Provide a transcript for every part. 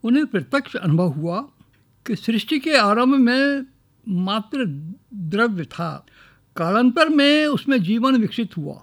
उन्हें प्रत्यक्ष अनुभव हुआ कि सृष्टि के आरंभ में मात्र द्रव्य था, कालांतर में उसमें जीवन विकसित हुआ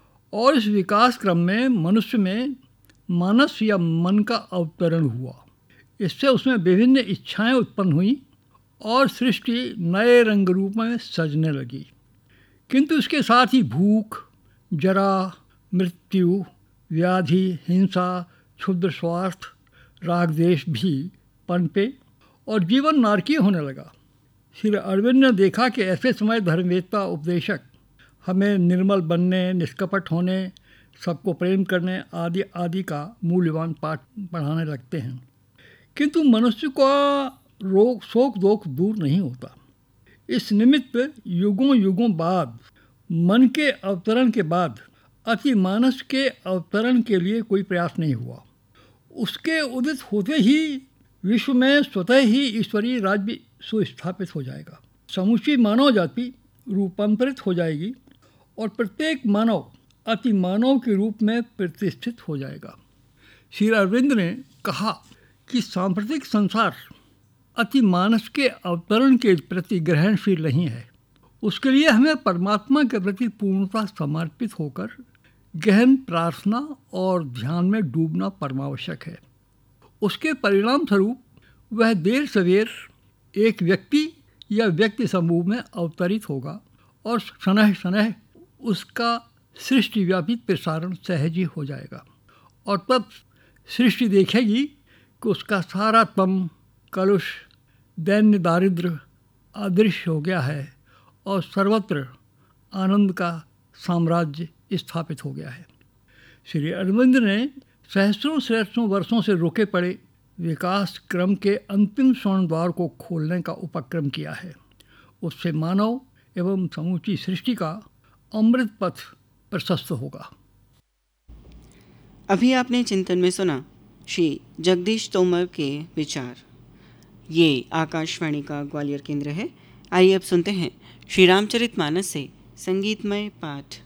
और इस विकास क्रम में मनुष्य में मानस या मन का अवतरण हुआ। इससे उसमें विभिन्न इच्छाएं उत्पन्न हुई और सृष्टि नए रंग रूप में सजने लगी। किंतु इसके साथ ही भूख, जरा, मृत्यु, व्याधि, हिंसा, क्षुद्र स्वार्थ, राग द्वेष भी पनपे और जीवन नारकीय होने लगा। श्री अरविंद ने देखा कि ऐसे समय धर्मवेत्ता उपदेशक हमें निर्मल बनने, निष्कपट होने, सबको प्रेम करने आदि आदि का मूल्यवान पाठ पढ़ाने लगते हैं, किंतु मनुष्य का रोग शोक दोष दूर नहीं होता। इस निमित्त युगों युगों बाद मन के अवतरण के बाद अति मानस के अवतरण के लिए कोई प्रयास नहीं हुआ। उसके उदित होते ही विश्व में स्वतः ही ईश्वरीय राज्य सुस्थापित हो जाएगा। समूची मानव जाति रूपांतरित हो जाएगी और प्रत्येक मानव अति मानव के रूप में प्रतिष्ठित हो जाएगा। श्री अरविंद ने कहा कि सांप्रतिक संसार अति मानस के अवतरण के प्रति ग्रहणशील नहीं है। उसके लिए हमें परमात्मा के प्रति पूर्णतः समर्पित होकर गहन प्रार्थना और ध्यान में डूबना परमावश्यक है। उसके परिणाम स्वरूप वह देर सवेर एक व्यक्ति या व्यक्ति समूह में अवतरित होगा और शनह शनह उसका सृष्टिव्यापी प्रसारण सहज ही हो जाएगा और तब सृष्टि देखेगी कि उसका सारा तम, कलुष, दैन्य, दारिद्र्य अदृश्य हो गया है और सर्वत्र आनंद का साम्राज्य स्थापित हो गया है। श्री अरविंद ने सहस्रों सहस्रों वर्षों से रोके पड़े विकास क्रम के अंतिम स्वर्ण द्वार को खोलने का उपक्रम किया है। उससे मानव एवं समूची सृष्टि का अमृत पथ प्रशस्त होगा। अभी आपने चिंतन में सुना श्री जगदीश तोमर के विचार। ये आकाशवाणी का ग्वालियर केंद्र है। आइए अब सुनते हैं श्री रामचरितमानस से संगीतमय पाठ।